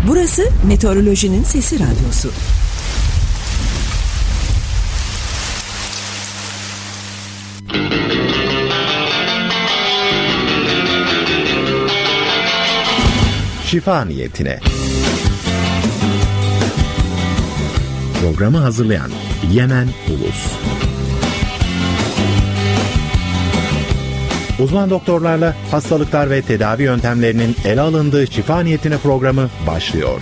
Burası Meteorolojinin Sesi Radyosu. Şifa niyetine. Programı hazırlayan Yemen Ulus. Uzman doktorlarla hastalıklar ve tedavi yöntemlerinin ele alındığı şifa niyetine programı başlıyor.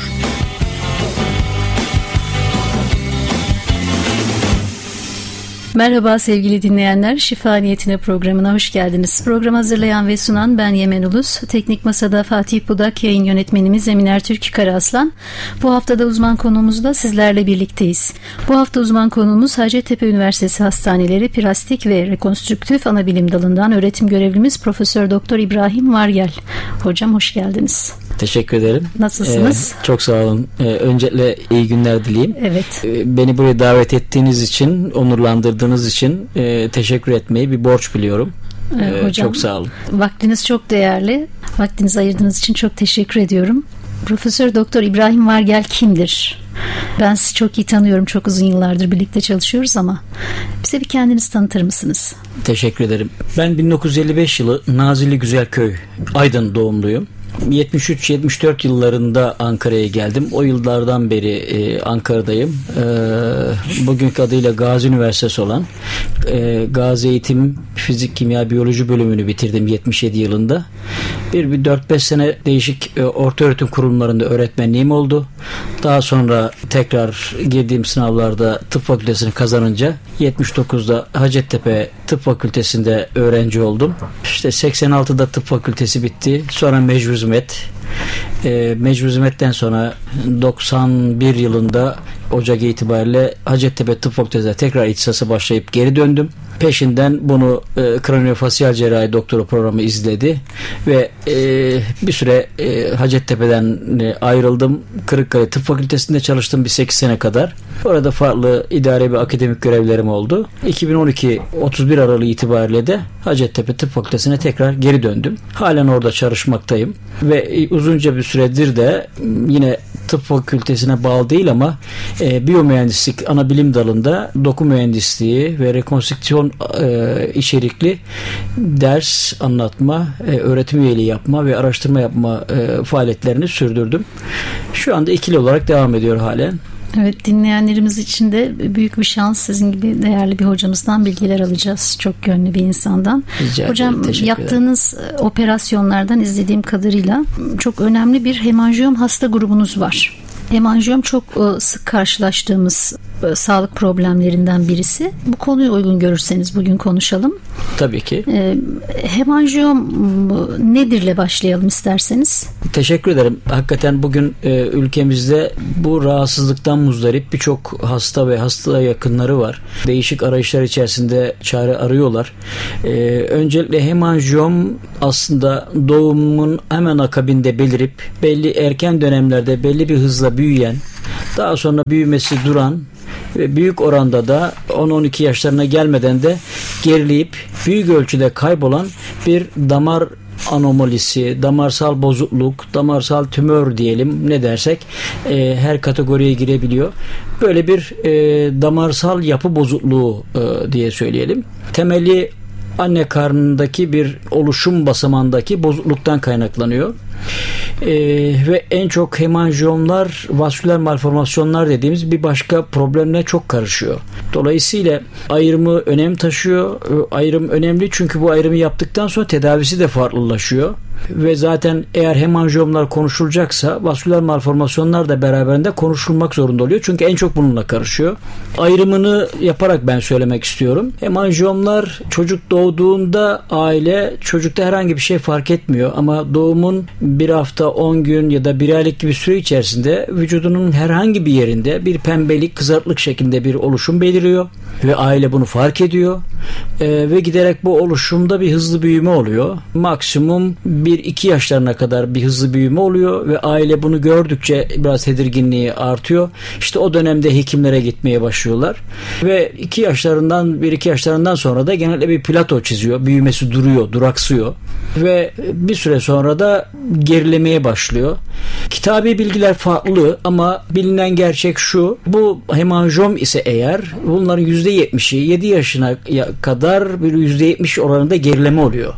Merhaba sevgili dinleyenler, Şifa Niyetine programına hoş geldiniz. Programı hazırlayan ve sunan ben Yemen Ulus. Teknik Masada Fatih Budak, yayın yönetmenimiz Eminer Türk Karaslan. Bu haftada uzman konuğumuzla sizlerle birlikteyiz. Bu hafta uzman konuğumuz Hacettepe Üniversitesi Hastaneleri Plastik ve Rekonstrüktif Anabilim Dalı'ndan öğretim görevlimiz Profesör Doktor İbrahim Vargel. Hocam hoş geldiniz. Teşekkür ederim. Nasılsınız? Çok sağ olun. Öncelikle iyi günler dileyim. Evet. Beni buraya davet ettiğiniz için, onurlandırdığınız için teşekkür etmeyi bir borç biliyorum. Hocam, çok sağ olun. Vaktiniz çok değerli. Vaktinizi ayırdığınız için çok teşekkür ediyorum. Profesör Doktor İbrahim Vargel kimdir? Ben sizi çok iyi tanıyorum. Çok uzun yıllardır birlikte çalışıyoruz ama bize bir kendinizi tanıtır mısınız? Teşekkür ederim. Ben 1955 yılı Nazilli Güzelköy, Aydın doğumluyum. 73-74 yıllarında Ankara'ya geldim. O yıllardan beri Ankara'dayım. Bugünkü adıyla Gazi Üniversitesi olan Gazi Eğitim Fizik, Kimya, Biyoloji bölümünü bitirdim 77 yılında. Bir 4-5 sene değişik ortaöğretim kurumlarında öğretmenliğim oldu. Daha sonra tekrar girdiğim sınavlarda tıp fakültesini kazanınca 79'da Hacettepe Tıp Fakültesi'nde öğrenci oldum. İşte 86'da tıp fakültesi bitti. Sonra mecbur hizmetten sonra 91 yılında Ocak itibariyle Hacettepe Tıp Fakültesi'ne tekrar ihtisasa başlayıp geri döndüm. Peşinden bunu kraniofasyal cerrahi doktora programı izledi ve bir süre Hacettepe'den ayrıldım. Kırıkkale Tıp Fakültesi'nde çalıştım bir 8 sene kadar. Orada farklı idari ve akademik görevlerim oldu. 2012 31 Aralık itibariyle de Hacettepe Tıp Fakültesi'ne tekrar geri döndüm. Halen orada çalışmaktayım ve uzunca bir süredir de yine tıp fakültesine bağlı değil ama biyomühendislik anabilim dalında doku mühendisliği ve rekonstrüksiyon içerikli ders anlatma, öğretim üyeliği yapma ve araştırma yapma faaliyetlerini sürdürdüm. Şu anda ikili olarak devam ediyor halen. Evet, dinleyenlerimiz için de büyük bir şans, sizin gibi değerli bir hocamızdan bilgiler alacağız. Çok gönlü bir insandan. Hocam, yaptığınız operasyonlardan izlediğim kadarıyla çok önemli bir hemanjiyom hasta grubunuz var. Hemanjiyom çok sık karşılaştığımız sağlık problemlerinden birisi. Bu konuyu uygun görürseniz bugün konuşalım. Tabii ki. Hemanjiyom nedirle başlayalım isterseniz? Teşekkür ederim. Hakikaten bugün ülkemizde bu rahatsızlıktan muzdarip birçok hasta ve hasta yakınları var. Değişik arayışlar içerisinde çare arıyorlar. Öncelikle hemanjiyom aslında doğumun hemen akabinde belirip belli erken dönemlerde belli bir hızla büyüyen, daha sonra büyümesi duran ve büyük oranda da 10-12 yaşlarına gelmeden de gerileyip büyük ölçüde kaybolan bir damar anomalisi, damarsal bozukluk, damarsal tümör diyelim, ne dersek her kategoriye girebiliyor. Böyle bir damarsal yapı bozukluğu diye söyleyelim. Temeli anne karnındaki bir oluşum basamağındaki bozukluktan kaynaklanıyor. Ve en çok hemanjiyomlar vasküler malformasyonlar dediğimiz bir başka problemle çok karışıyor. Dolayısıyla ayrımı önem taşıyor. Ayrım önemli çünkü bu ayrımı yaptıktan sonra tedavisi de farklılaşıyor. Ve zaten eğer hemanjiyomlar konuşulacaksa vasküler malformasyonlar da beraberinde konuşulmak zorunda oluyor. Çünkü en çok bununla karışıyor. Ayrımını yaparak ben söylemek istiyorum. Hemanjiyomlar çocuk doğduğunda aile çocukta herhangi bir şey fark etmiyor ama doğumun bir hafta 10 gün ya da bir aylık gibi süre içerisinde vücudunun herhangi bir yerinde bir pembelik, kızarıklık şeklinde bir oluşum beliriyor ve aile bunu fark ediyor. ve giderek bu oluşumda bir hızlı büyüme oluyor. Maksimum 1-2 yaşlarına kadar bir hızlı büyüme oluyor ve aile bunu gördükçe biraz tedirginliği artıyor. İşte o dönemde hekimlere gitmeye başlıyorlar ve 1-2 yaşlarından sonra da genelde bir plato çiziyor. Büyümesi duruyor, duraksıyor ve bir süre sonra da gerilemeye başlıyor. Kitabi bilgiler farklı ama bilinen gerçek şu: bu hemanjom ise eğer, bunların %70'i 7 yaşına kadar bir %70 oranında gerileme oluyor.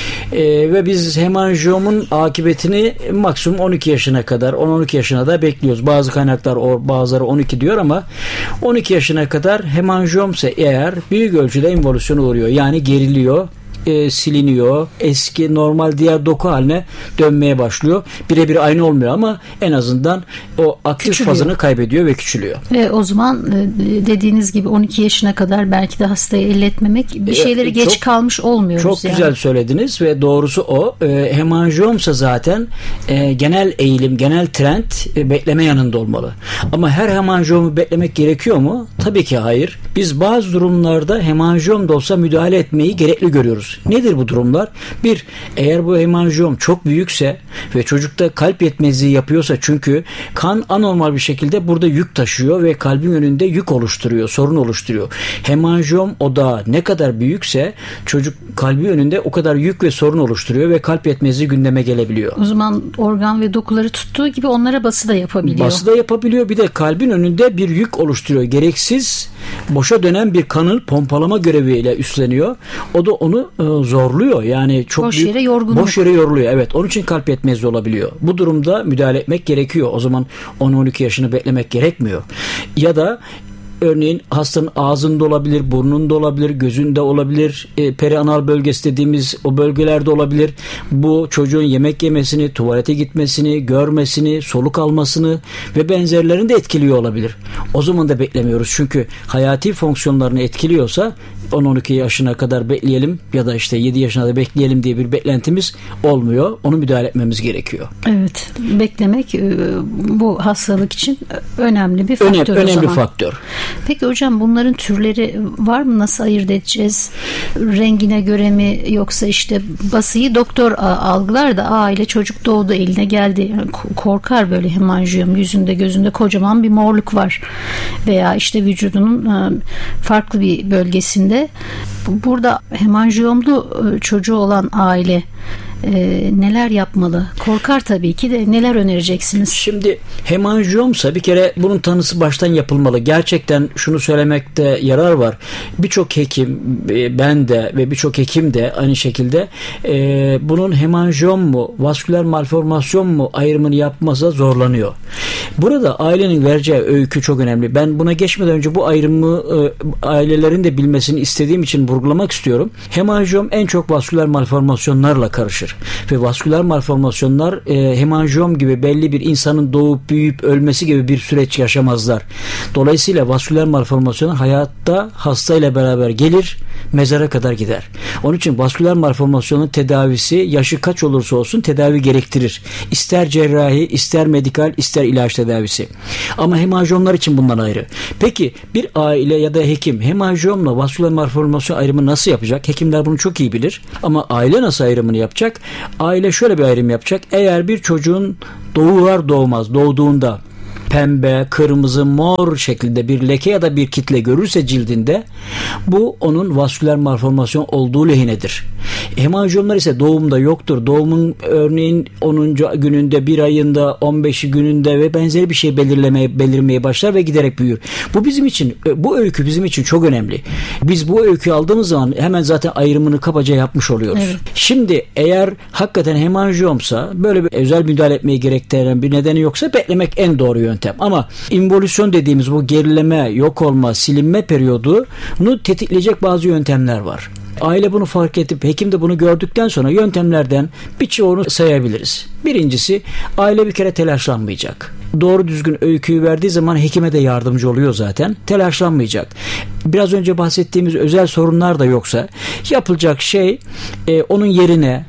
Ve biz hemanjomun akıbetini maksimum 12 yaşına kadar, 10-12 yaşına da bekliyoruz. Bazı kaynaklar bazıları 12 diyor ama 12 yaşına kadar hemanjomsa eğer büyük ölçüde involüsyona uğruyor. Yani geriliyor, siliniyor, eski normal diğer doku haline dönmeye başlıyor. Birebir aynı olmuyor ama en azından o aktif fazını kaybediyor ve küçülüyor. Ve o zaman dediğiniz gibi 12 yaşına kadar belki de hastayı elletmemek, bir şeyleri geç kalmış olmuyoruz. Çok yani. Güzel söylediniz ve doğrusu o. Hemanjomsa zaten genel eğilim, genel trend bekleme yanında olmalı. Ama her hemanjomu beklemek gerekiyor mu? Tabii ki hayır. Biz bazı durumlarda hemanjom da olsa müdahale etmeyi gerekli görüyoruz. Nedir bu durumlar? Bir, eğer bu hemanjom çok büyükse ve çocukta kalp yetmezliği yapıyorsa, çünkü kan anormal bir şekilde burada yük taşıyor ve kalbin önünde yük oluşturuyor, sorun oluşturuyor. Hemanjom odağı ne kadar büyükse çocuk kalbi önünde o kadar yük ve sorun oluşturuyor ve kalp yetmezliği gündeme gelebiliyor. O zaman organ ve dokuları tuttuğu gibi onlara bası da yapabiliyor. Bası da yapabiliyor. Bir de kalbin önünde bir yük oluşturuyor. Gereksiz boşa dönen bir kanın pompalama göreviyle üstleniyor. O da onu zorluyor. Yani çok boş yere yoruluyor. Evet. Onun için kalp yetmezliği olabiliyor. Bu durumda müdahale etmek gerekiyor. O zaman 10-12 yaşını beklemek gerekmiyor. Ya da örneğin hastanın ağzında olabilir, burnunda olabilir, gözünde olabilir, perianal bölgesi dediğimiz o bölgelerde olabilir. Bu çocuğun yemek yemesini, tuvalete gitmesini, görmesini, soluk almasını ve benzerlerini de etkiliyor olabilir. O zaman da beklemiyoruz. Çünkü hayati fonksiyonlarını etkiliyorsa 10-12 yaşına kadar bekleyelim ya da işte 7 yaşına da bekleyelim diye bir beklentimiz olmuyor. Onu müdahale etmemiz gerekiyor. Evet. Beklemek bu hastalık için önemli bir faktör. Önemli bir faktör. Peki hocam, bunların türleri var mı? Nasıl ayırt edeceğiz? Rengine göre mi, yoksa işte basıyı doktor algılar da aile çocuk doğdu eline geldi, yani korkar böyle hemanjiyom, yüzünde gözünde kocaman bir morluk var veya işte vücudunun farklı bir bölgesinde. Burada hemanjiyomlu çocuğu olan aile neler yapmalı? Korkar tabii ki de, neler önereceksiniz? Şimdi hemanjiyomsa bir kere bunun tanısı baştan yapılmalı. Gerçekten şunu söylemekte yarar var. Birçok hekim, ben de ve birçok hekim de aynı şekilde bunun hemanjiyom mu, vasküler malformasyon mu ayrımını yapmasa zorlanıyor. Burada ailenin vereceği öykü çok önemli. Ben buna geçmeden önce bu ayrımı ailelerin de bilmesini istediğim için vurgulamak istiyorum. Hemanjiyom en çok vasküler malformasyonlarla karışır. Ve vasküler malformasyonlar hemanjiyom gibi belli bir insanın doğup büyüyüp ölmesi gibi bir süreç yaşamazlar. Dolayısıyla vasküler malformasyon hayatta hastayla beraber gelir, mezara kadar gider. Onun için vasküler malformasyonun tedavisi yaşı kaç olursa olsun tedavi gerektirir. İster cerrahi, ister medikal, ister ilaç tedavisi. Ama hemanjiyomlar için bundan ayrı. Peki bir aile ya da hekim hemanjiyomla vasküler malformasyon ayrımı nasıl yapacak? Hekimler bunu çok iyi bilir. Ama aile nasıl ayrımını yapacak? Aile şöyle bir ayrım yapacak. Eğer bir çocuğun doğar doğmaz doğduğunda pembe, kırmızı, mor şeklinde bir leke ya da bir kitle görürse cildinde, bu onun vasküler malformasyon olduğu lehinedir. Hemanjiyomlar ise doğumda yoktur. Doğumun örneğin 10. gününde, 1 ayında, 15. gününde ve benzeri bir şey belirmeye başlar ve giderek büyür. Bu bizim için, bu öykü bizim için çok önemli. Biz bu öyküyü aldığımız zaman hemen zaten ayrımını kabaca yapmış oluyoruz. Evet. Şimdi eğer hakikaten hemanjiyomsa, böyle bir özel müdahale etmeyi gerektiren bir nedeni yoksa beklemek en doğru yöntem. Ama involüsyon dediğimiz bu gerileme, yok olma, silinme periyodunu tetikleyecek bazı yöntemler var. Aile bunu fark edip hekim de bunu gördükten sonra yöntemlerden birçoğunu sayabiliriz. Birincisi, aile bir kere telaşlanmayacak. Doğru düzgün öyküyü verdiği zaman hekime de yardımcı oluyor zaten. Telaşlanmayacak. Biraz önce bahsettiğimiz özel sorunlar da yoksa yapılacak şey onun yerine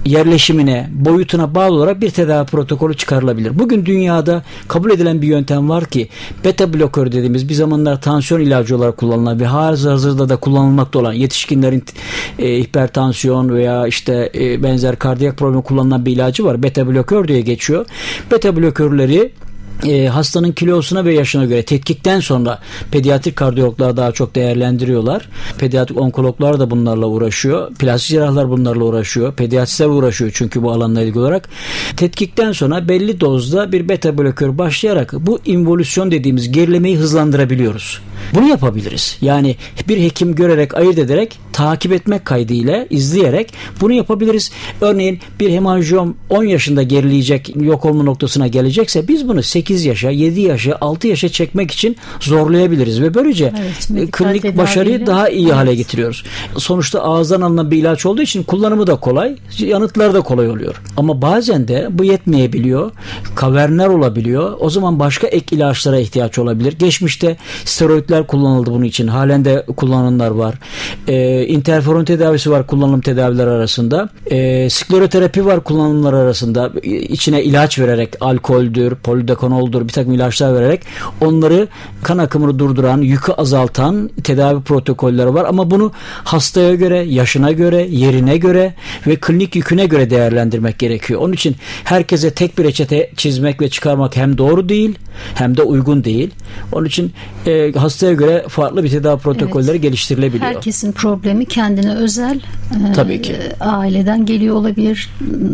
yerleşimine, boyutuna bağlı olarak bir tedavi protokolü çıkarılabilir. Bugün dünyada kabul edilen bir yöntem var ki beta blokör dediğimiz bir zamanlar tansiyon ilacı olarak kullanılan ve hazırda da kullanılmakta olan yetişkinlerin hipertansiyon veya işte benzer kardiyak problemi kullanılan bir ilacı var. Beta blokör diye geçiyor. Beta blokörleri hastanın kilosuna ve yaşına göre tetkikten sonra pediatrik kardiyologlar daha çok değerlendiriyorlar. Pediatrik onkologlar da bunlarla uğraşıyor. Plastik cerrahlar bunlarla uğraşıyor. Pediatristler uğraşıyor çünkü bu alanla ilgili olarak. Tetkikten sonra belli dozda bir beta blokör başlayarak bu involüsyon dediğimiz gerilemeyi hızlandırabiliyoruz. Bunu yapabiliriz. Yani bir hekim görerek, ayırt ederek, takip etmek kaydıyla, izleyerek bunu yapabiliriz. Örneğin bir hemanjiyom 10 yaşında gerileyecek, yok olma noktasına gelecekse biz bunu 8 yaşa, 7 yaşa, 6 yaşa çekmek için zorlayabiliriz ve böylece klinik başarıyı daha iyi hale getiriyoruz. Sonuçta ağızdan alınan bir ilaç olduğu için kullanımı da kolay, yanıtları da kolay oluyor. Ama bazen de bu yetmeyebiliyor. Kaverner olabiliyor. O zaman başka ek ilaçlara ihtiyaç olabilir. Geçmişte steroidler kullanıldı bunun için. Halen de kullananlar var. İnterferon tedavisi var kullanım tedaviler arasında. Skleroterapi var kullanımlar arasında. İçine ilaç vererek, alkoldür, polidekonoldur, bir takım ilaçlar vererek onları kan akımını durduran, yükü azaltan tedavi protokolleri var. Ama bunu hastaya göre, yaşına göre, yerine göre ve klinik yüküne göre değerlendirmek gerekiyor. Onun için herkese tek bir reçete çizmek ve çıkarmak hem doğru değil hem de uygun değil. Onun için hastaya göre farklı bir tedavi protokolleri geliştirilebiliyor. Herkesin problemi kendine özel. Tabii ki. Aileden geliyor olabilir,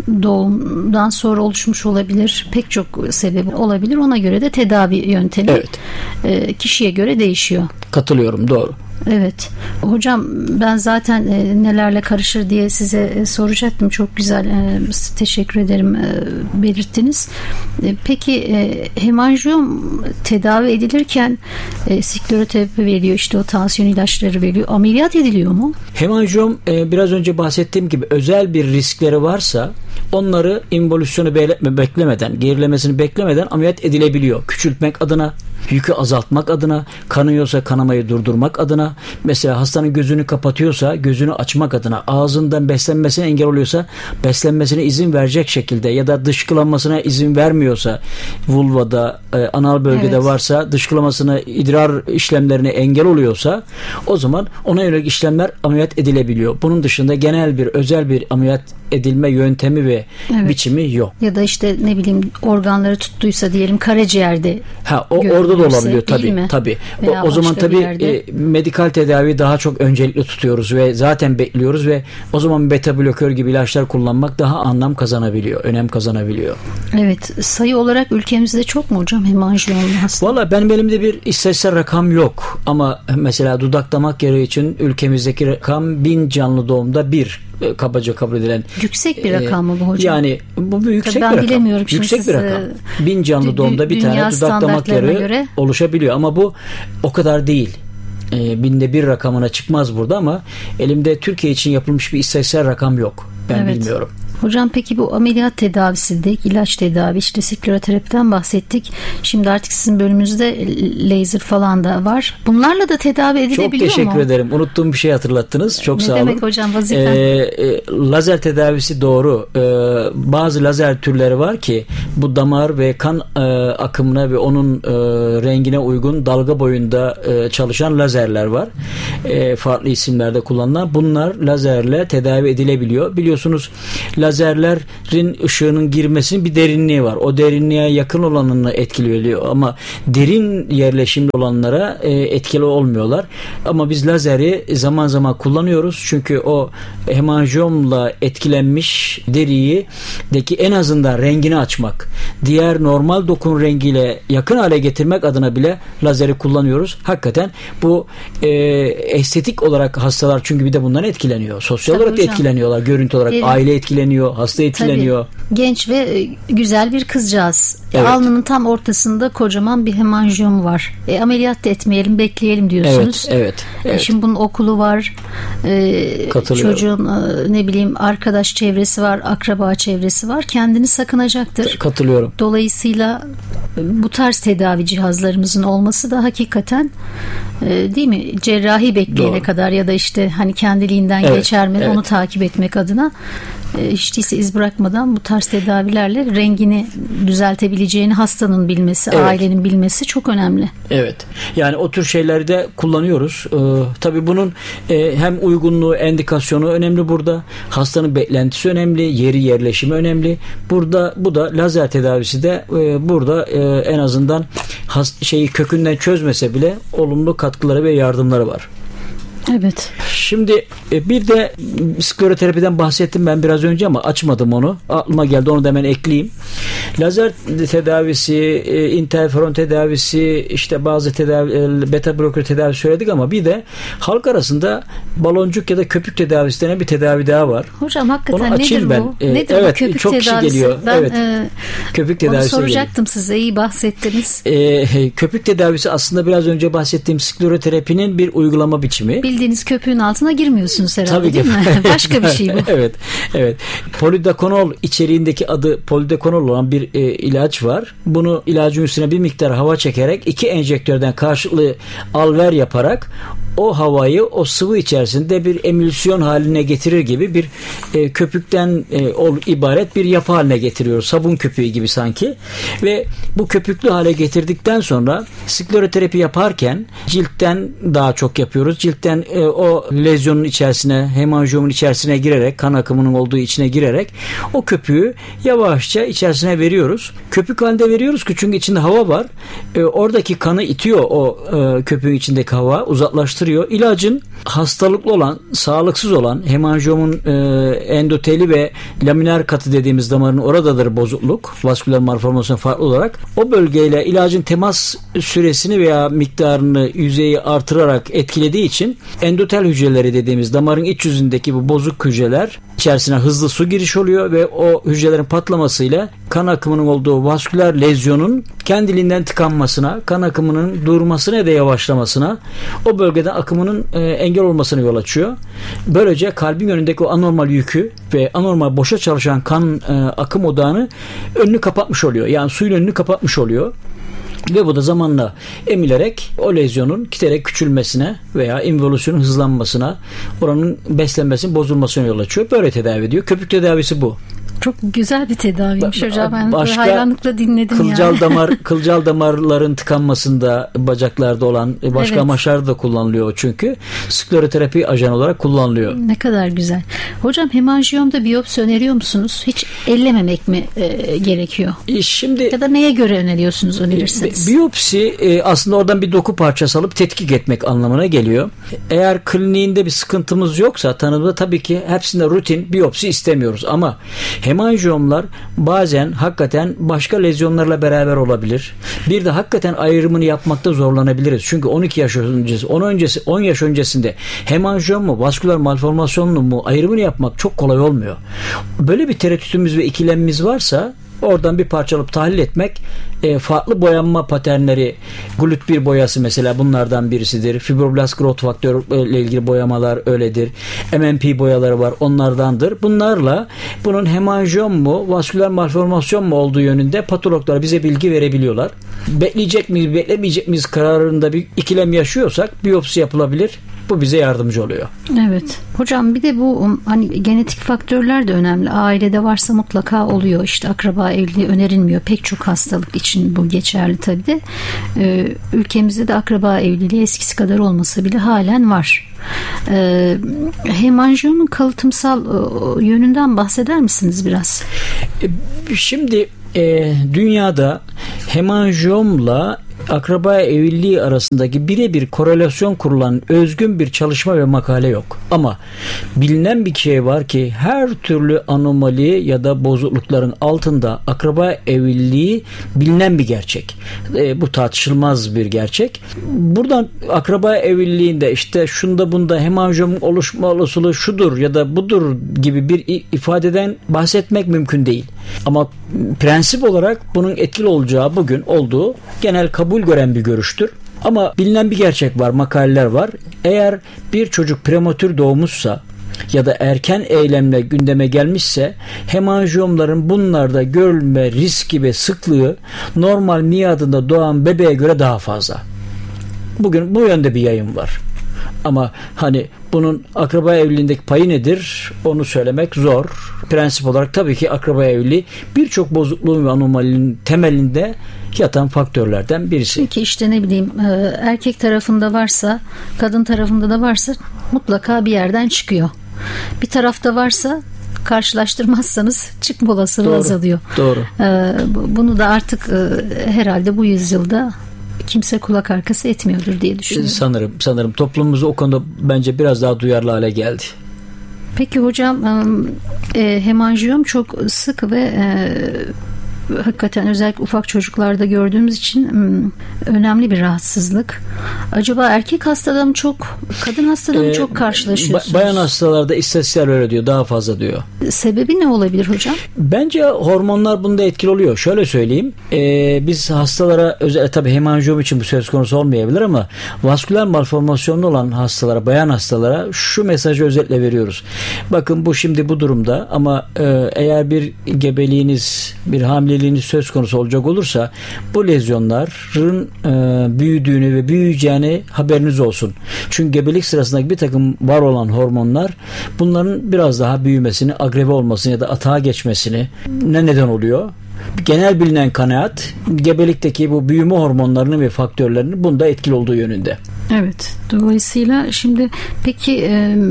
doğumdan sonra oluşmuş olabilir, pek çok sebebi olabilir. Ona göre de tedavi yöntemi kişiye göre değişiyor. Katılıyorum, doğru. Evet. Hocam ben zaten nelerle karışır diye size soracaktım. Çok güzel. Teşekkür ederim belirttiniz. Peki hemanjiyom tedavi edilirken skleroterapi veriliyor. İşte o tansiyon ilaçları veriliyor. Ameliyat ediliyor mu? Hemanjiyom biraz önce bahsettiğim gibi özel bir riskleri varsa onları involüsyonu beklemeden, gerilemesini beklemeden ameliyat edilebiliyor. Küçültmek adına, yükü azaltmak adına, kanıyorsa kanamayı durdurmak adına, mesela hastanın gözünü kapatıyorsa gözünü açmak adına, ağzından beslenmesine engel oluyorsa beslenmesine izin verecek şekilde ya da dışkılanmasına izin vermiyorsa, vulvada, anal bölgede varsa dışkılamasına, idrar işlemlerine engel oluyorsa o zaman ona yönelik işlemler ameliyat edilebiliyor. Bunun dışında genel bir, özel bir ameliyat edilme yöntemi ve biçimi yok. Ya da işte ne bileyim organları tuttuysa diyelim karaciğerde. Orada da olabiliyor tabii. O zaman tabii medikal tedavi daha çok öncelikli tutuyoruz ve zaten bekliyoruz ve o zaman beta blokör gibi ilaçlar kullanmak daha anlam kazanabiliyor, önem kazanabiliyor. Evet. Sayı olarak ülkemizde çok mu hocam hemanjiyomlu hasta? Valla benim elimde bir istatistiksel rakam yok ama mesela dudak damak yarığı için ülkemizdeki rakam 1000 canlı doğumda bir kabaca kabul edilen. Yüksek bir rakam mı bu hocam? Yani bu yüksek bir rakam. Ben bilemiyorum. Yüksek bir rakam. 1000 canlı doğumda bir tane dudak damak yarığı oluşabiliyor ama bu o kadar değil. Binde bir rakamına çıkmaz burada ama elimde Türkiye için yapılmış bir istatistiksel rakam yok. Ben bilmiyorum. Hocam peki bu ameliyat tedavisi de ilaç tedavi işte skleroterapiden bahsettik. Şimdi artık sizin bölümünüzde laser falan da var. Bunlarla da tedavi edilebiliyor mu? Çok teşekkür ederim. Unuttuğum bir şey hatırlattınız. Çok sağ olun. Ne demek hocam vazifen? Lazer tedavisi doğru. Bazı lazer türleri var ki bu damar ve kan akımına ve onun rengine uygun dalga boyunda çalışan lazerler var. Farklı isimlerde kullanılan. Bunlar lazerle tedavi edilebiliyor. Biliyorsunuz lazerlerin ışığının girmesinin bir derinliği var. O derinliğe yakın olanını etkiliyor ama derin yerleşimli olanlara etkili olmuyorlar. Ama biz lazeri zaman zaman kullanıyoruz. Çünkü o hemanjiyomla etkilenmiş deriyideki en azından rengini açmak, diğer normal dokun rengiyle yakın hale getirmek adına bile lazeri kullanıyoruz. Hakikaten bu estetik olarak hastalar çünkü bir de bundan etkileniyor. Sosyal olarak da etkileniyorlar. Görüntü olarak aile etkileniyor, hasta etkileniyor. Tabii. Genç ve güzel bir kızcağız. Alnının tam ortasında kocaman bir hemanjiyom var. Ameliyat da etmeyelim, bekleyelim diyorsunuz. Evet. Şimdi bunun okulu var. Çocuğun ne bileyim arkadaş çevresi var, akraba çevresi var. Kendini sakınacaktır. Katılıyorum. Dolayısıyla bu tarz tedavi cihazlarımızın olması da hakikaten değil mi? Cerrahi bekleyene Doğru. kadar ya da işte hani kendiliğinden geçer mi onu takip etmek adına hiç değilse iz bırakmadan bu tarz tedavilerle rengini düzeltebileceğini hastanın bilmesi, ailenin bilmesi çok önemli. Evet. Yani o tür şeyleri de kullanıyoruz. Tabii bunun hem uygunluğu, endikasyonu önemli burada. Hastanın beklentisi önemli, yeri yerleşimi önemli. Bu da lazer tedavisi de burada en azından kökünden çözmese bile olumlu katkıları ve yardımları var. Evet. Şimdi bir de skleroterapiden bahsettim ben biraz önce ama açmadım onu. Aklıma geldi, onu da hemen ekleyeyim. Lazer tedavisi, interferon tedavisi, işte bazı beta bloker tedavisi söyledik ama bir de halk arasında baloncuk ya da köpük tedavisi denen bir tedavi daha var. Hocam hakikaten onu nedir ben. bu? Nedir bu köpük çok tedavisi? Kişi geliyor. Ben köpük tedavisi onu soracaktım size. İyi bahsettiniz. Köpük tedavisi aslında biraz önce bahsettiğim skleroterapinin bir uygulama biçimi. Bildiğiniz köpüğün altına girmiyorsunuz herhalde. Tabii değil mi? Başka bir şey bu. Evet. Polidakonol içeriğindeki adı polidakonol olan bir ilaç var. Bunu ilacın üstüne bir miktar hava çekerek 2 enjektörden karşılıklı al-ver yaparak o havayı o sıvı içerisinde bir emülsiyon haline getirir gibi bir köpükten ibaret bir yapı haline getiriyoruz. Sabun köpüğü gibi sanki. Ve bu köpüklü hale getirdikten sonra skleroterapi yaparken ciltten daha çok yapıyoruz. Ciltten o lezyonun içerisine, hemanjiomun içerisine girerek, kan akımının olduğu içine girerek o köpüğü yavaşça içerisine veriyoruz. Köpük halinde veriyoruz ki çünkü içinde hava var. Oradaki kanı itiyor o köpüğün içindeki hava, uzaklaştırıyor. İlacın hastalıklı olan, sağlıksız olan hemanjiomun endoteli ve laminer katı dediğimiz damarın oradadır bozukluk, vasküler malformasyon farklı olarak. O bölgeyle ilacın temas süresini veya miktarını, yüzeyi artırarak etkilediği için endotel hücreleri dediğimiz damarın iç yüzündeki bu bozuk hücreler içerisine hızlı su giriş oluyor ve o hücrelerin patlamasıyla kan akımının olduğu vasküler lezyonun kendiliğinden tıkanmasına, kan akımının durmasına ya da yavaşlamasına, o bölgeden akımının engel olmasına yol açıyor. Böylece kalbin önündeki o anormal yükü ve anormal boşa çalışan kan akım odağını önünü kapatmış oluyor. Yani suyun önünü kapatmış oluyor. Ve bu da zamanla emilerek o lezyonun giderek küçülmesine veya involüsyonun hızlanmasına, oranın beslenmesinin bozulmasına yol açıyor. Böyle tedavi ediyor. Köpük tedavisi bu. Çok güzel bir tedaviymiş hocam. Ben hayranlıkla dinledim kılcal damarların tıkanmasında, bacaklarda olan başka amaçlarda da kullanılıyor çünkü. Skleroterapi ajanı olarak kullanılıyor. Ne kadar güzel. Hocam hemanjiyomda biyopsi öneriyor musunuz? Hiç ellememek mi gerekiyor? Şimdi ya da neye göre önerirsiniz? Biyopsi aslında oradan bir doku parçası alıp tetkik etmek anlamına geliyor. Eğer kliniğinde bir sıkıntımız yoksa tanımda tabii ki hepsinde rutin biyopsi istemiyoruz ama hemanjiyomlar bazen hakikaten başka lezyonlarla beraber olabilir. Bir de hakikaten ayrımını yapmakta zorlanabiliriz. Çünkü 12 yaş öncesi, 10 yaş öncesinde hemanjiyom mu, vasküler malformasyonlu mu ayrımını yapmak çok kolay olmuyor. Böyle bir tereddütümüz ve ikilemimiz varsa oradan bir parça alıp tahlil etmek, farklı boyanma paternleri, GLUT1 boyası mesela bunlardan birisidir. Fibroblast growth faktör ile ilgili boyamalar öyledir. MMP boyaları var, onlardandır. Bunlarla bunun hemanjiyom mu, vasküler malformasyon mu olduğu yönünde patologlar bize bilgi verebiliyorlar. Bekleyecek miyiz, beklemeyecek miyiz kararında bir ikilem yaşıyorsak biyopsi yapılabilir. Bu bize yardımcı oluyor. Evet. Hocam bir de bu hani genetik faktörler de önemli. Ailede varsa mutlaka oluyor. İşte akraba evliliği önerilmiyor. Pek çok hastalık için bu geçerli tabii de. Ülkemizde de akraba evliliği eskisi kadar olmasa bile halen var. Hemanjiyomun kalıtımsal yönünden bahseder misiniz biraz? Şimdi dünyada hemanjiyomla akraba evliliği arasındaki birebir korelasyon kurulan özgün bir çalışma ve makale yok. Ama bilinen bir şey var ki her türlü anomali ya da bozuklukların altında akraba evliliği bilinen bir gerçek. Bu tartışılmaz bir gerçek. Buradan akraba evliliğinde işte şunda bunda hemanjiyomun oluşma olasılığı şudur ya da budur gibi bir ifadeden bahsetmek mümkün değil. Ama prensip olarak bunun etkili olacağı bugün olduğu genel kabul gören bir görüştür. Ama bilinen bir gerçek var, makaleler var. Eğer bir çocuk prematür doğmuşsa ya da erken eylemle gündeme gelmişse hemanjiyomların bunlarda görülme riski ve sıklığı normal miadında doğan bebeğe göre daha fazla. Bugün bu yönde bir yayın var. Ama hani bunun akraba evliliğindeki payı nedir? Onu söylemek zor. Prensip olarak tabii ki akraba evliliği birçok bozukluğun ve anomalinin temelinde yatan faktörlerden birisi. Peki işte ne bileyim, erkek tarafında varsa, kadın tarafında da varsa mutlaka bir yerden çıkıyor. Bir tarafta varsa karşılaştırmazsanız çıkma olasılığı azalıyor. Doğru. Bunu da artık herhalde bu yüzyılda kimse kulak arkası etmiyordur diye düşünüyorum. Sanırım toplumumuz o konuda bence biraz daha duyarlı hale geldi. Peki hocam, hemanjiyom çok sık ve hakikaten özellikle ufak çocuklarda gördüğümüz için önemli bir rahatsızlık. Acaba erkek hastada mı çok, kadın hastada mı çok karşılaşıyorsunuz? Bayan hastalarda istatistikler öyle diyor, daha fazla diyor. Sebebi ne olabilir hocam? Bence hormonlar bunda etkili oluyor. Şöyle söyleyeyim, biz hastalara tabii hemanjiyom için bu söz konusu olmayabilir ama vasküler malformasyonlu olan hastalara, bayan hastalara şu mesajı özetle veriyoruz. Bakın bu şimdi bu durumda ama eğer bir gebeliğiniz, bir hamileliğiniz söz konusu olacak olursa bu lezyonların büyüdüğünü ve büyüyeceğini haberiniz olsun. Çünkü gebelik sırasındaki bir takım var olan hormonlar bunların biraz daha büyümesini, agreve olmasını ya da atağa geçmesini neden oluyor? Genel bilinen kanaat gebelikteki bu büyüme hormonlarının ve faktörlerinin bunda etkili olduğu yönünde. Evet. Dolayısıyla şimdi peki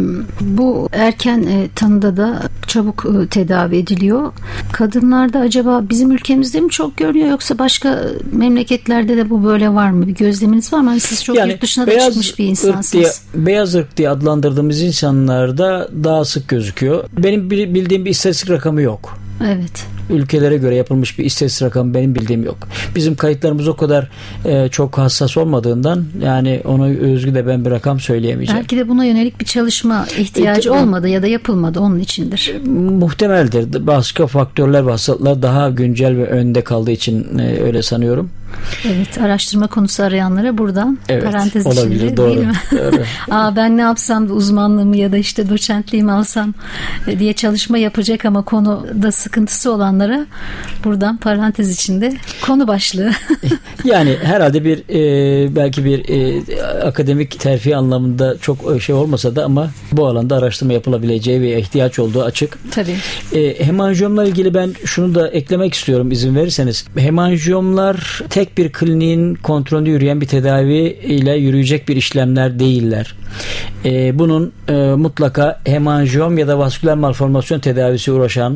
bu erken tanıda da çabuk tedavi ediliyor. Kadınlarda acaba bizim ülkemizde mi çok görülüyor yoksa başka memleketlerde de bu böyle var mı? Bir gözleminiz var mı? Siz çok yurt dışına da çıkmış bir insansınız. Beyaz ırk diye adlandırdığımız insanlarda daha sık gözüküyor. Benim bildiğim bir istatistik rakamı yok. Evet. Ülkelere göre yapılmış bir istatistik rakamı benim bildiğim yok. Bizim kayıtlarımız o kadar çok hassas olmadığından yani ona özgü de ben bir rakam söyleyemeyeceğim. Belki de buna yönelik bir çalışma ihtiyacı olmadı ya da yapılmadı, onun içindir. Muhtemeldir. Başka faktörler ve hastalıklar daha güncel ve önde kaldığı için öyle sanıyorum. Evet, araştırma konusu arayanlara buradan parantez olabilir, içinde doğru, değil mi? Doğru. Ben ne yapsam da uzmanlığımı ya da işte doçentliğimi alsam diye çalışma yapacak ama konuda sıkıntısı olanlara buradan parantez içinde konu başlığı. Yani herhalde bir belki bir akademik terfi anlamında çok şey olmasa da ama bu alanda araştırma yapılabileceği ve ihtiyaç olduğu açık. Tabii. Hemanjiyomla ilgili ben şunu da eklemek istiyorum izin verirseniz. Hemanjiyomlar tek bir kliniğin kontrolünde yürüyen bir tedavi ile yürüyecek bir işlemler değiller. Bunun mutlaka hemanjiyom ya da vasküler malformasyon tedavisi uğraşan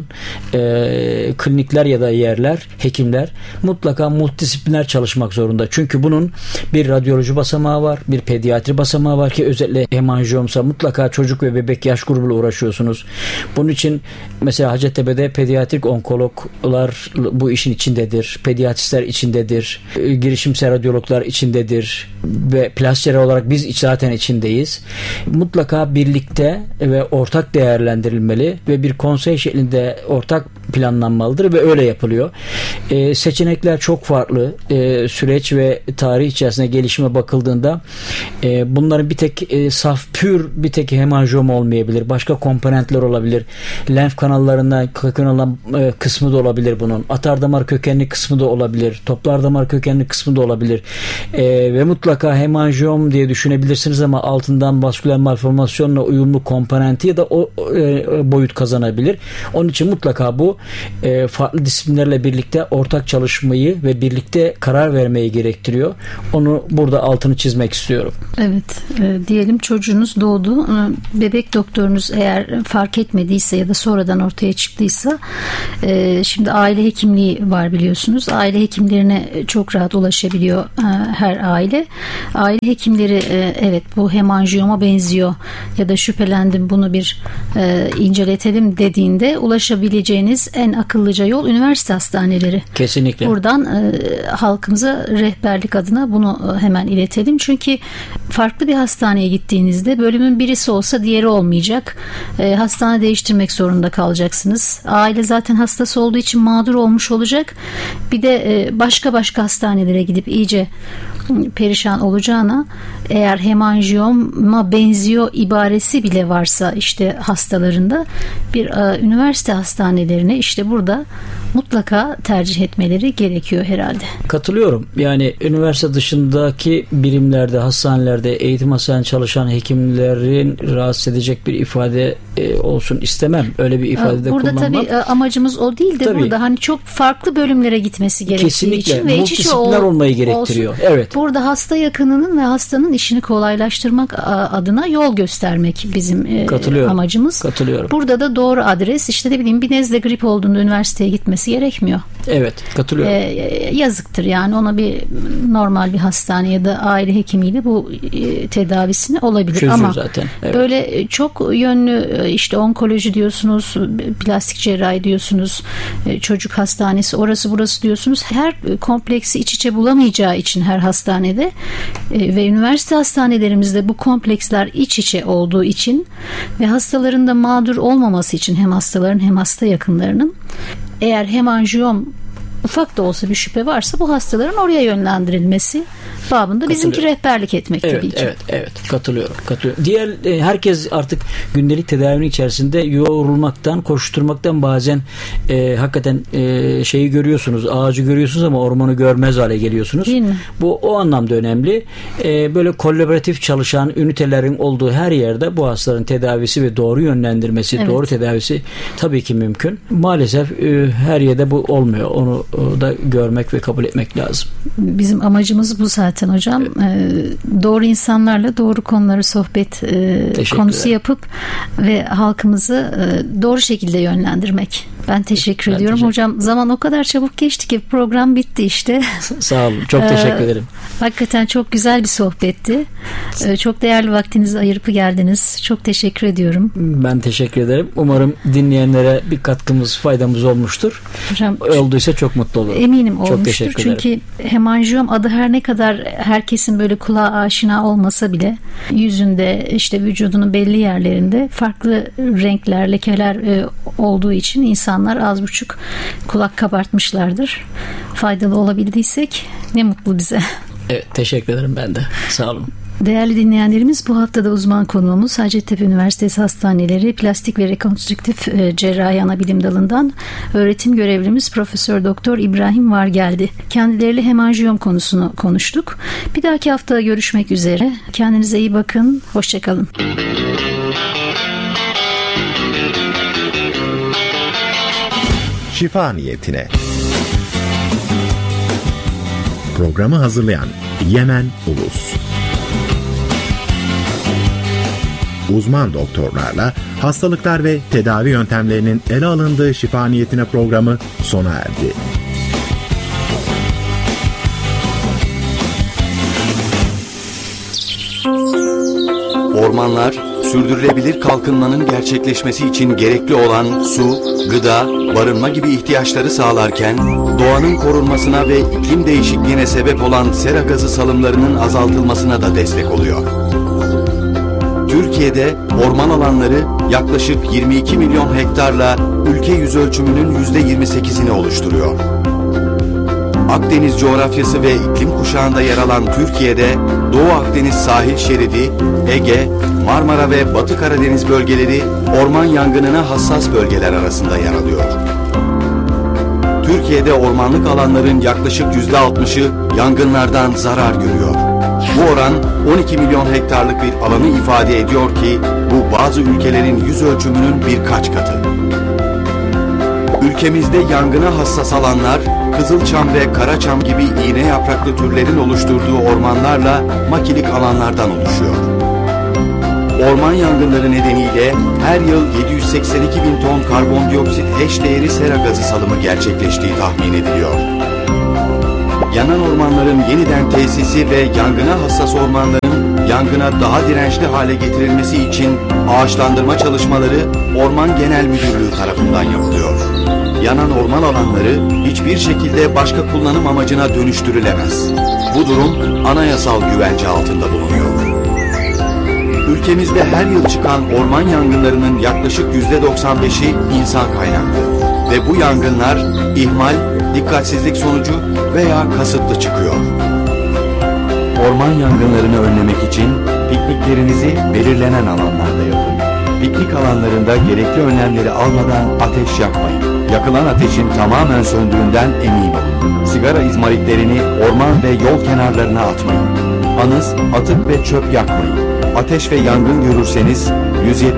klinikler ya da yerler, hekimler mutlaka multidisipliner çalışmak zorunda. Çünkü bunun bir radyoloji basamağı var, bir pediatri basamağı var ki özellikle hemanjiyomsa mutlaka çocuk ve bebek yaş grubuyla uğraşıyorsunuz. Bunun için mesela Hacettepe'de pediatrik onkologlar bu işin içindedir, pediatristler içindedir, girişimsel radyologlar içindedir ve plastik olarak biz zaten içindeyiz. Mutlaka birlikte ve ortak değerlendirilmeli ve bir konsey şeklinde ortak planlanmalıdır ve öyle yapılıyor. Seçenekler çok farklı. Süreç ve tarih içerisinde gelişime bakıldığında bunların bir tek bir tek hemanjiyom olmayabilir. Başka komponentler olabilir. Lenf kanallarından köken kısmı da olabilir bunun. Atardamar kökenli kısmı da olabilir. Toplar damar kökenli kısmı da olabilir. Ve mutlaka hemanjiyom diye düşünebilirsiniz ama altından vasküler malformasyonla uyumlu komponenti ya da o boyut kazanabilir. Onun için mutlaka bu farklı disiplinlerle birlikte ortak çalışmayı ve birlikte karar vermeyi gerektiriyor. Onu burada altını çizmek istiyorum. Evet. Diyelim çocuğunuz doğdu. Bebek doktorunuz eğer fark etmediyse ya da sonradan ortaya çıktıysa şimdi aile hekimliği var biliyorsunuz. Aile hekimlerine çok rahat ulaşabiliyor her aile. Aile hekimleri evet bu hemanjiyoma benziyor ya da şüphelendim bunu bir inceletelim dediğinde ulaşabileceğiniz en akıllıca yol üniversite hastaneleri. Kesinlikle. Buradan halkımıza rehberlik adına bunu hemen iletelim. Çünkü farklı bir hastaneye gittiğinizde bölümün birisi olsa diğeri olmayacak. Hastane değiştirmek zorunda kalacaksınız. Aile zaten hastası olduğu için mağdur olmuş olacak. Bir de başka hastanelere gidip iyice perişan olacağına, eğer hemanjiyoma benziyor ibaresi bile varsa işte hastalarında, bir üniversite hastanelerine işte burada mutlaka tercih etmeleri gerekiyor herhalde. Katılıyorum. Yani üniversite dışındaki birimlerde, hastanelerde, eğitim hastanede çalışan hekimlerin rahatsız edecek bir ifade olsun istemem. Öyle bir ifade de burada kullanmam. Burada tabii amacımız o değil de tabii. Burada hani çok farklı bölümlere gitmesi gerektiği kesinlikle için ve iç içe olmayı gerektiriyor. Olsun. Evet. Burada hasta yakınının ve hastanın işini kolaylaştırmak adına yol göstermek bizim amacımız. Katılıyorum. Burada da doğru adres, işte ne bileyim, bir nezle grip olduğunda üniversiteye gitmesi gerekmiyor. Evet, katılıyorum. Yazıktır yani, ona bir normal bir hastane ya da aile hekimiyle bu tedavisini olabilir. Çözüyor ama zaten. Evet. Böyle çok yönlü işte onkoloji diyorsunuz, plastik cerrahi diyorsunuz, çocuk hastanesi, orası burası diyorsunuz. Her kompleksi iç içe bulamayacağı için her hastanede ve üniversite hastanelerimizde bu kompleksler iç içe olduğu için ve hastaların da mağdur olmaması için, hem hastaların hem hasta yakınlarının, eğer hemanjiyom ufak da olsa bir şüphe varsa bu hastaların oraya yönlendirilmesi babında bizimki rehberlik etmek tabii ki. Evet, katılıyorum. Diğer herkes artık gündelik tedavinin içerisinde yoğrulmaktan, koşturmaktan bazen hakikaten şeyi görüyorsunuz, ağacı görüyorsunuz ama ormanı görmez hale geliyorsunuz. Değil mi? Bu o anlamda önemli. Böyle kolaboratif çalışan ünitelerin olduğu her yerde bu hastaların tedavisi ve doğru yönlendirmesi, doğru tedavisi tabii ki mümkün. Maalesef her yerde bu olmuyor. Onu da görmek ve kabul etmek lazım. Bizim amacımız bu zaten hocam. Doğru insanlarla doğru konuları sohbet konusu yapıp ve halkımızı doğru şekilde yönlendirmek. Ben teşekkür ediyorum. Hocam zaman o kadar çabuk geçti ki program bitti işte. Sağ olun. Çok teşekkür ederim. Hakikaten çok güzel bir sohbetti. Çok değerli vaktinizi ayırıp geldiniz. Çok teşekkür ediyorum. Ben teşekkür ederim. Umarım dinleyenlere bir katkımız, faydamız olmuştur. Hocam, olduysa çok mutlu olurum. Eminim çok olmuştur. Çünkü hemanjiyom adı her ne kadar herkesin böyle kulağa aşina olmasa bile yüzünde, işte vücudunun belli yerlerinde farklı renkler, lekeler olduğu için insanlar az buçuk kulak kabartmışlardır. Faydalı olabildiysek ne mutlu bize. Evet, teşekkür ederim ben de. Sağ olun. Değerli dinleyenlerimiz, bu haftada uzman konuğumuz Hacettepe Üniversitesi Hastaneleri Plastik ve Rekonstrüktif Cerrahi Anabilim Dalı'ndan öğretim görevlimiz Profesör Doktor İbrahim Var geldi. Kendileriyle hemanjiyom konusunu konuştuk. Bir dahaki hafta görüşmek üzere. Kendinize iyi bakın. Hoşçakalın. Şifa niyetine. Programı hazırlayan Yemen Ulus. Uzman doktorlarla hastalıklar ve tedavi yöntemlerinin ele alındığı şifa niyetine programı sona erdi. Ormanlar, sürdürülebilir kalkınmanın gerçekleşmesi için gerekli olan su, gıda, barınma gibi ihtiyaçları sağlarken, doğanın korunmasına ve iklim değişikliğine sebep olan sera gazı salımlarının azaltılmasına da destek oluyor. Türkiye'de orman alanları yaklaşık 22 milyon hektarla ülke yüzölçümünün %28'ini oluşturuyor. Akdeniz coğrafyası ve iklim kuşağında yer alan Türkiye'de Doğu Akdeniz sahil şeridi, Ege, Marmara ve Batı Karadeniz bölgeleri orman yangınına hassas bölgeler arasında yer alıyor. Türkiye'de ormanlık alanların yaklaşık %60'ı yangınlardan zarar görüyor. Bu oran 12 milyon hektarlık bir alanı ifade ediyor ki bu bazı ülkelerin yüzölçümünün birkaç katı. Ülkemizde yangına hassas alanlar Kızılçam ve Karaçam gibi iğne yapraklı türlerin oluşturduğu ormanlarla makilik alanlardan oluşuyor. Orman yangınları nedeniyle her yıl 782 bin ton karbondioksit eşdeğeri sera gazı salımı gerçekleştiği tahmin ediliyor. Yanan ormanların yeniden tesisi ve yangına hassas ormanların yangına daha dirençli hale getirilmesi için ağaçlandırma çalışmaları Orman Genel Müdürlüğü tarafından yapılıyor. Yanan orman alanları hiçbir şekilde başka kullanım amacına dönüştürülemez. Bu durum anayasal güvence altında bulunuyor. Ülkemizde her yıl çıkan orman yangınlarının yaklaşık %95'i insan kaynaklı ve bu yangınlar ihmal, dikkatsizlik sonucu veya kasıtlı çıkıyor. Orman yangınlarını önlemek için pikniklerinizi belirlenen alanlarda yapın. Piknik alanlarında gerekli önlemleri almadan ateş yakmayın. Yakılan ateşin tamamen söndüğünden emin olun. Sigara izmaritlerini orman ve yol kenarlarına atmayın. Anız, atık ve çöp yakmayın. Ateş ve yangın görürseniz 170